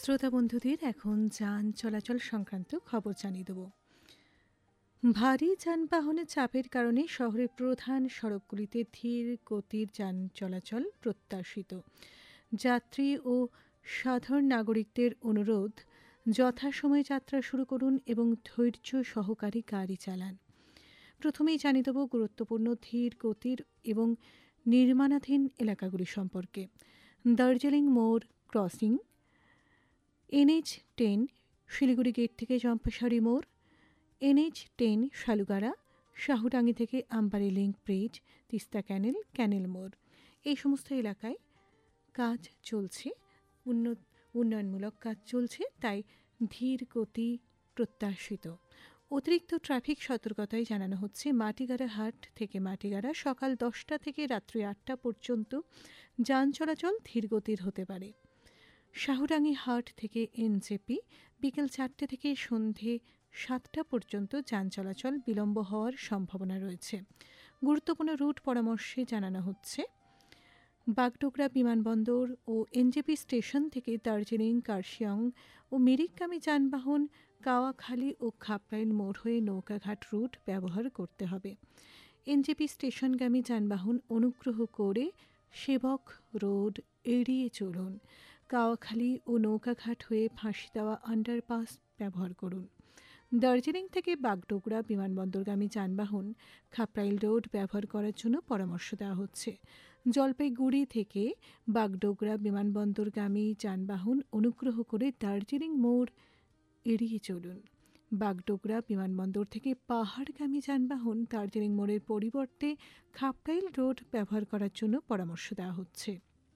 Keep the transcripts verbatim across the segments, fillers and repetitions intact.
শ্রোতা বন্ধুদের এখন যান চলাচল সংক্রান্ত খবর জানিয়ে দেব। ভারী যানবাহনের চাপের কারণে শহরের প্রধান সড়কগুলিতে ধীর গতির যান চলাচল প্রত্যাশিত। যাত্রী ও সাধারণ নাগরিকদের অনুরোধ, যথাসময়ে যাত্রা শুরু করুন এবং ধৈর্য সহকারে গাড়ি চালান। প্রথমেই জানিয়ে দেব গুরুত্বপূর্ণ ধীর গতির এবং নির্মাণাধীন এলাকাগুলি সম্পর্কে। দার্জিলিং মোড় crossing, NH ten Siliguri gate থেকে চম্পাশাড়ি মোড়, এনএইচ টেন শালুগাড়া, শাহুডাঙ্গি থেকে আমবাড়ি লিঙ্ক ব্রিজ, তিস্তা ক্যানেল, ক্যানেল মোড়, এই সমস্ত এলাকায় কাজ চলছে, উন্নয়নমূলক কাজ চলছে, তাই ধীর গতি প্রত্যাশিত। অতিরিক্ত ট্রাফিক সতর্কতায় জানানো হচ্ছে মাটিগাড়া হাট থেকে মাটিগাড়া সকাল দশটা থেকে রাত্রি আটটা পর্যন্ত যান চলাচল ধীরগতির হতে পারে। শাহুডাঙ্গি হাট থেকে এনজেপি বিকেল চারটে থেকে সন্ধে সাতটা পর্যন্ত যান চলাচল বিলম্ব হওয়ার সম্ভাবনা রয়েছে। গুরুত্বপূর্ণ রুট পরামর্শে জানানো হচ্ছে বাগডোগরা বিমানবন্দর ও এনজেপি স্টেশন থেকে দার্জিলিং, কার্শিয়ং ও মিরিকগামী যানবাহন কাওয়াখালী ও খাপরাইল মোড় হয়ে নৌকাঘাট রুট ব্যবহার করতে হবে। এনজেপি স্টেশনগামী যানবাহন অনুগ্রহ করে সেবক রোড এড়িয়ে চলুন। কাওয়াখালী ও নৌকাঘাট হয়ে ফাঁসি দেওয়া আন্ডারপাস ব্যবহার করুন। দার্জিলিং থেকে বাগডোগরা বিমানবন্দরগামী যানবাহন খাপরাইল রোড ব্যবহার করার জন্য পরামর্শ দেওয়া হচ্ছে। জলপাইগুড়ি থেকে বাগডোগরা বিমানবন্দরগামী যানবাহন অনুগ্রহ করে দার্জিলিং মোড় এড়িয়ে চলুন। বাগডোগরা বিমানবন্দর থেকে পাহাড়গামী যানবাহন দার্জিলিং মোড়ের পরিবর্তে খাপরাইল রোড ব্যবহার করার জন্য পরামর্শ দেওয়া হচ্ছে।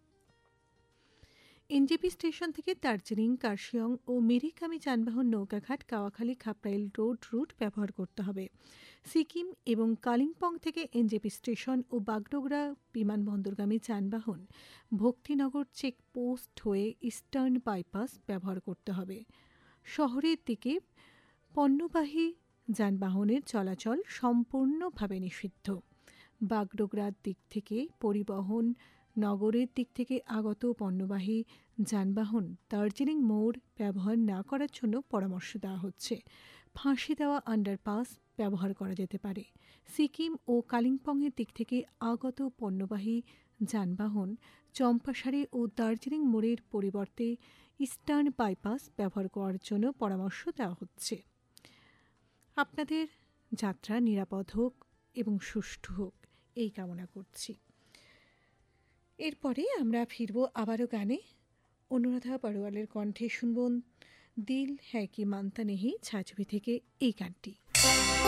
এনজেপি স্টেশন থেকে দার্জিলিং, কার্শিয়ং ও মিরিকগামী যানবাহন নৌকাঘাট, কাওয়াখালী, খাপরাইল রোড রুট ব্যবহার করতে হবে। সিকিম এবং কালিম্পং থেকে এনজেপি স্টেশন ও বাগডোগরা বিমানবন্দরগামী যানবাহন ভক্তিনগর চেকপোস্ট হয়ে ইস্টার্ন বাইপাস ব্যবহার করতে হবে। শহরের দিকে পণ্যবাহী যানবাহনের চলাচল সম্পূর্ণভাবে নিষিদ্ধ। বাগডোগরার দিক থেকে পরিবহন নগরের দিক থেকে আগত পণ্যবাহী যানবাহন দার্জিলিং মোড় ব্যবহার না করার জন্য পরামর্শ দেওয়া হচ্ছে। ফাঁসি দেওয়া আন্ডারপাস ব্যবহার করা যেতে পারে। সিকিম ও কালিম্পংয়ের দিক থেকে আগত পণ্যবাহী যানবাহন চম্পাশাড়ি ও দার্জিলিং মোড়ের পরিবর্তে ইস্টার্ন বাইপাস ব্যবহার করার জন্য পরামর্শ দেওয়া হচ্ছে। আপনাদের যাত্রা নিরাপদ হোক এবং সুষ্ঠু হোক, এই কামনা করছি। এরপরে আমরা ফিরব আবারও গানে। অনুরাধা পরওয়ালের কণ্ঠে শুনব দিল হ্যায় কি মানতা নেহি ছায়াছবি থেকে এই গানটি।